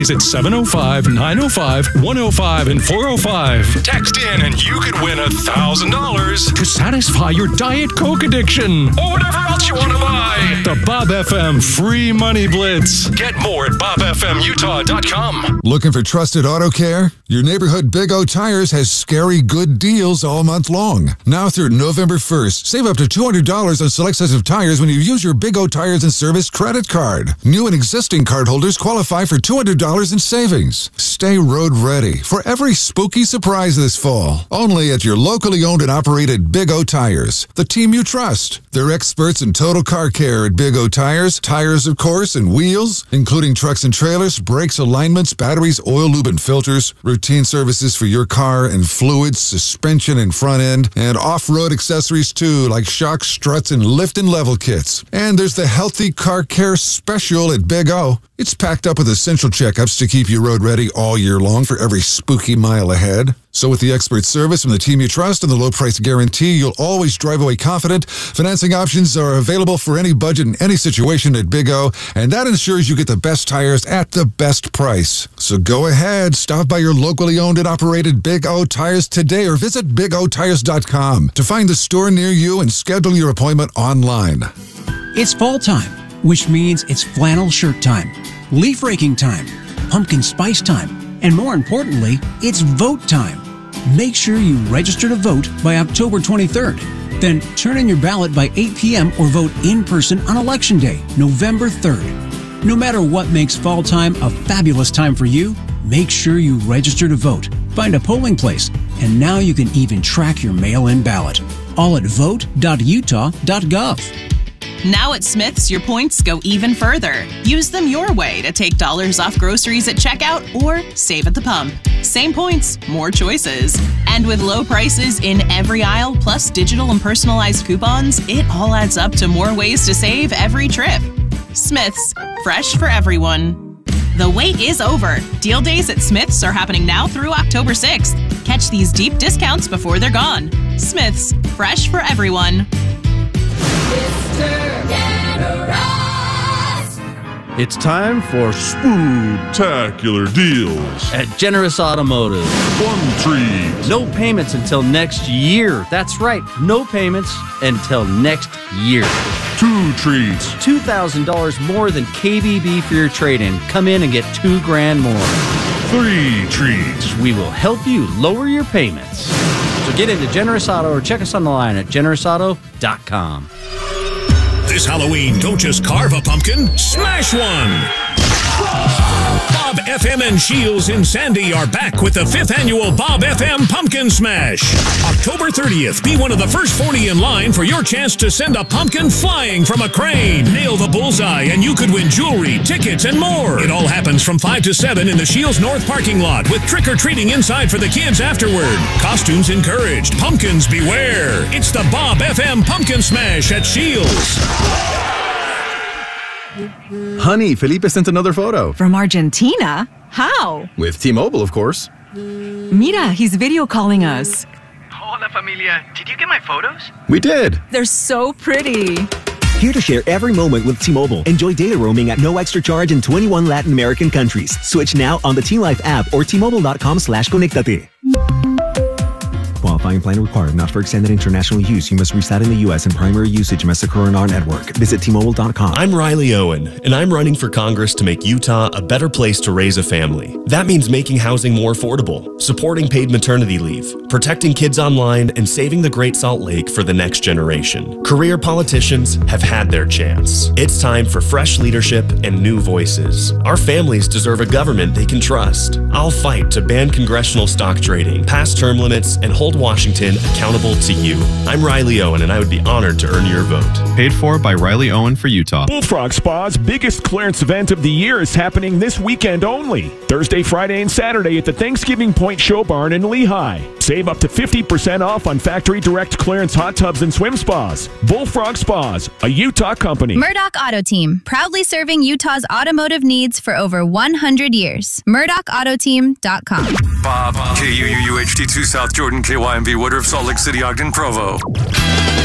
Is at 705-905-105 and 405. Text in and you could win $1,000 to satisfy your Diet Coke addiction or whatever else you want to buy. The Bob FM Free Money Blitz. Get more at bobfmutah.com. Looking for trusted auto care? Your neighborhood Big O Tires has scary good deals all month long. Now through November 1st, save up to $200 on select sets of tires when you use your Big O Tires and Service credit card. New and existing cardholders qualify for $200 in savings. Stay road ready for every spooky surprise this fall. Only at your locally owned and operated Big O Tires, the team you trust. They're experts in total car care at Big O Tires, tires of course, and wheels, including trucks and trailers, brakes, alignments, batteries, oil, lube, and filters, routine services for your car and fluids, suspension and front end, and off-road accessories too, like shocks, struts, and lift and level kits. And there's the Healthy Car Care Special at Big O. It's packed up with essential checkups to keep you road ready all year long for every spooky mile ahead. So with the expert service from the team you trust and the low price guarantee, you'll always drive away confident. Financing options are available for any budget and any situation at Big O, and that ensures you get the best tires at the best price. So go ahead, stop by your locally owned and operated Big O Tires today or visit bigotires.com to find the store near you and schedule your appointment online. It's fall time, which means it's flannel shirt time, leaf raking time, pumpkin spice time, and more importantly, it's vote time. Make sure you register to vote by October 23rd. Then turn in your ballot by 8 p.m. or vote in person on Election Day, November 3rd. No matter what makes fall time a fabulous time for you, make sure you register to vote. Find a polling place, and now you can even track your mail-in ballot. All at vote.utah.gov. Now at Smith's, your points go even further. Use them your way to take dollars off groceries at checkout or save at the pump. Same points, more choices. And with low prices in every aisle, plus digital and personalized coupons, it all adds up to more ways to save every trip. Smith's, fresh for everyone. The wait is over. Deal days at Smith's are happening now through October 6th. Catch these deep discounts before they're gone. Smith's, fresh for everyone. It's time for Spooktacular deals at Generous Automotive. One treat. No payments until next year. That's right, no payments until next year. Two treats. $2,000 more than KBB for your trade-in. Come in and get $2,000 more. Three treats. We will help you lower your payments. So get into Generous Auto or check us on the line at generousauto.com. This Halloween, don't just carve a pumpkin, smash one! Bob FM and Shields in Sandy are back with the 5th annual Bob FM Pumpkin Smash. October 30th, be one of the first 40 in line for your chance to send a pumpkin flying from a crane. Nail the bullseye and you could win jewelry, tickets, and more. It all happens from 5 to 7 in the Shields North parking lot with trick-or-treating inside for the kids afterward. Costumes encouraged. Pumpkins beware. It's the Bob FM Pumpkin Smash at Shields. Honey, Felipe sent another photo. From Argentina? How? With T-Mobile, of course. Mira, he's video calling us. Hola, familia. Did you get my photos? We did. They're so pretty. Here to share every moment with T-Mobile. Enjoy data roaming at no extra charge in 21 Latin American countries. Switch now on the T-Life app or T-Mobile.com/conectate. Qualifying plan required. Not for extended international use. You must reside in the U.S. and primary usage must occur on our network. Visit T-Mobile.com. I'm Riley Owen, and I'm running for Congress to make Utah a better place to raise a family. That means making housing more affordable, supporting paid maternity leave, protecting kids online, and saving the Great Salt Lake for the next generation. Career politicians have had their chance. It's time for fresh leadership and new voices. Our families deserve a government they can trust. I'll fight to ban congressional stock trading, pass term limits, and hold Washington accountable to you. I'm Riley Owen, and I would be honored to earn your vote. Paid for by Riley Owen for Utah. Bullfrog Spa's biggest clearance event of the year is happening this weekend only. Thursday, Friday, and Saturday at the Thanksgiving Point Show Barn in Lehigh. Save up to 50% off on factory direct clearance hot tubs and swim spas. Bullfrog Spas, a Utah company. Murdoch Auto Team, proudly serving Utah's automotive needs for over 100 years. MurdochAutoteam.com. Bob, KUUUHD2 South Jordan, KYMV Woodruff, Salt Lake City, Ogden, Provo.